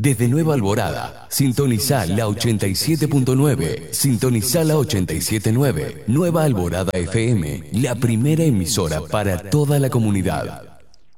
Desde Nueva Alborada, sintonizá la 87.9, sintonizá la 87.9. Nueva Alborada FM, la primera emisora para toda la comunidad.